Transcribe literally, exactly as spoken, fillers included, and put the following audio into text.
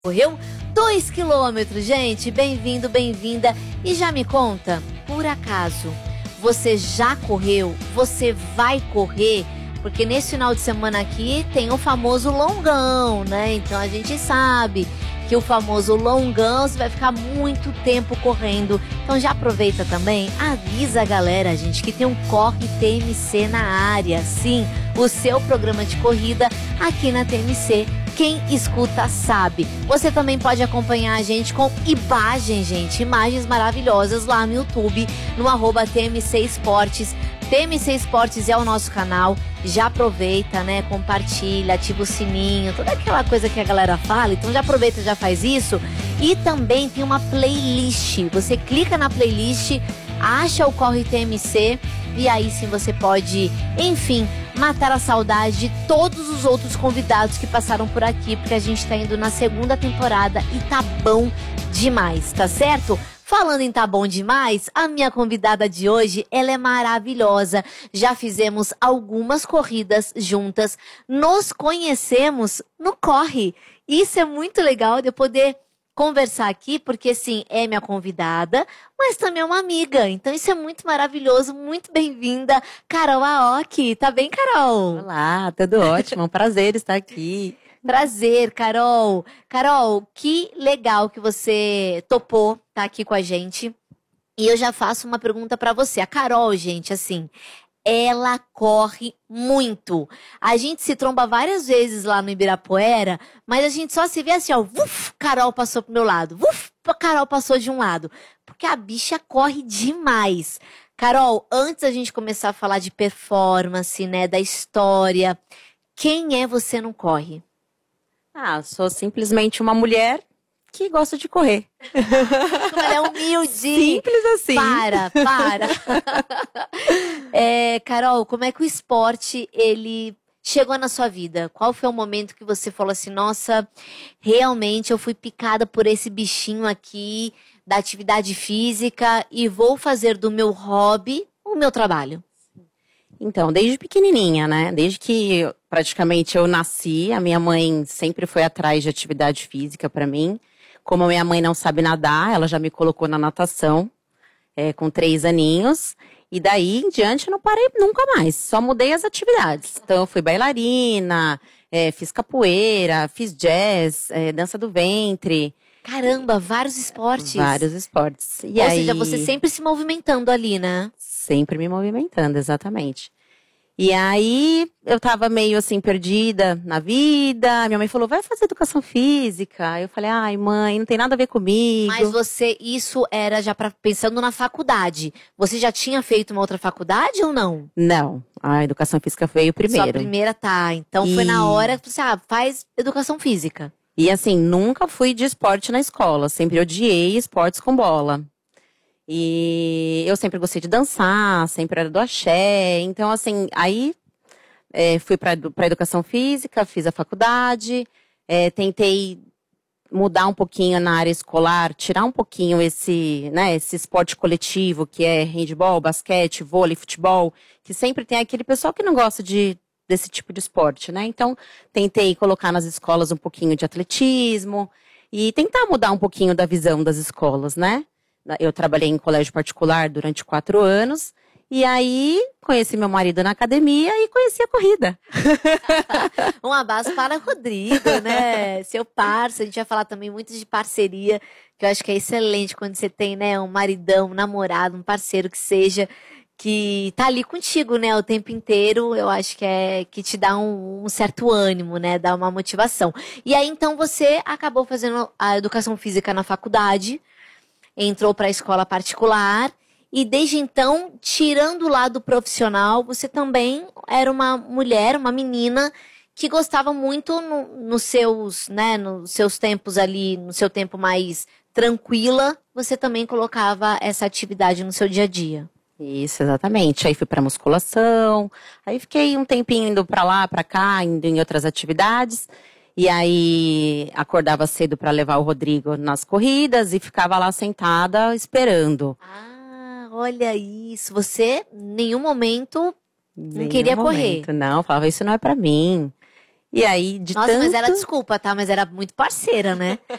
Correu dois quilômetros, gente. Bem-vindo, bem-vinda. E já me conta, por acaso, você já correu? Você vai correr? Porque nesse final de semana aqui tem o famoso longão, né? Então a gente sabe que o famoso longão você vai ficar muito tempo correndo. Então já aproveita também, avisa a galera, gente, que tem um Corre T M C na área. Sim, o seu programa de corrida aqui na T M C. Quem escuta sabe. Você também pode acompanhar a gente com imagens, gente. Imagens maravilhosas lá no YouTube, no arroba T M C Esportes. T M C Esportes é o nosso canal. Já aproveita, né? Compartilha, ativa o sininho, toda aquela coisa que a galera fala. Então já aproveita, já faz isso. E também tem uma playlist. Você clica na playlist, acha o Corre T M C e aí sim você pode, enfim, matar a saudade de todos os outros convidados que passaram por aqui, porque a gente tá indo na segunda temporada e tá bom demais, tá certo? Falando em tá bom demais, a minha convidada de hoje, ela é maravilhosa. Já fizemos algumas corridas juntas, nos conhecemos no Corre. Isso é muito legal de eu poder conversar aqui, porque sim, é minha convidada, mas também é uma amiga. Então isso é muito maravilhoso, muito bem-vinda, Carol Aoki. Tá bem, Carol? Olá, tudo ótimo, é um prazer estar aqui. Prazer, Carol. Carol, que legal que você topou estar aqui com a gente. E eu já faço uma pergunta pra você. A Carol, gente, assim, ela corre muito. A gente se tromba várias vezes lá no Ibirapuera, mas a gente só se vê assim, ó, uf, Carol passou pro meu lado, uf, Carol passou de um lado. Porque a bicha corre demais. Carol, antes da gente começar a falar de performance, né, da história, quem é você no Corre? Ah, sou simplesmente uma mulher que gosta de correr. Como ela é humilde. Simples assim. Para, para. é, Carol, como é que o esporte, ele chegou na sua vida? Qual foi o momento que você falou assim, nossa, realmente eu fui picada por esse bichinho aqui da atividade física e vou fazer do meu hobby o meu trabalho? Então, desde pequenininha, né? Desde que praticamente eu nasci, a minha mãe sempre foi atrás de atividade física pra mim. Como a minha mãe não sabe nadar, ela já me colocou na natação, é, com três aninhos. E daí em diante eu não parei nunca mais, só mudei as atividades. Então eu fui bailarina, é, fiz capoeira, fiz jazz, é, dança do ventre. Caramba, vários esportes. Vários esportes. E Ou aí, seja, você sempre se movimentando ali, né? Sempre me movimentando, exatamente. E aí, eu tava meio assim, perdida na vida. Minha mãe falou, vai fazer educação física. Eu falei, ai mãe, não tem nada a ver comigo. Mas você, isso era já pra, pensando na faculdade. Você já tinha feito uma outra faculdade ou não? Não, a educação física veio primeiro. Só a primeira, tá. Então E- foi na hora que você, ah, faz educação física. E assim, nunca fui de esporte na escola. Sempre odiei esportes com bola. E eu sempre gostei de dançar, sempre era do axé. Então, assim, aí é, fui para para educação física, fiz a faculdade, é, tentei mudar um pouquinho na área escolar, tirar um pouquinho esse, né, esse esporte coletivo que é handebol, basquete, vôlei, futebol, que sempre tem aquele pessoal que não gosta de desse tipo de esporte, né? Então, tentei colocar nas escolas um pouquinho de atletismo e tentar mudar um pouquinho da visão das escolas, né? Eu trabalhei em colégio particular durante quatro anos. E aí, conheci meu marido na academia e conheci a corrida. Um abraço para o Rodrigo, né? Seu parceiro. A gente vai falar também muito de parceria, que eu acho que é excelente quando você tem, né, um maridão, um namorado, um parceiro que seja, que tá ali contigo, né, o tempo inteiro. Eu acho que é que te dá um, um certo ânimo, né, dá uma motivação. E aí, então, você acabou fazendo a educação física na faculdade, entrou para a escola particular e desde então, tirando o lado profissional, você também era uma mulher, uma menina que gostava muito no, nos seus, né, nos seus tempos ali, no seu tempo mais tranquila, você também colocava essa atividade no seu dia a dia. Isso, exatamente. Aí fui pra musculação, aí fiquei um tempinho indo pra lá, pra cá, indo em outras atividades. E aí acordava cedo pra levar o Rodrigo nas corridas e ficava lá sentada esperando. Ah, olha isso. Você, em nenhum momento, não Nenhum queria momento, correr. Não, falava, isso não é pra mim. E aí, de Nossa, tanto... mas ela, desculpa, tá? Mas era muito parceira, né?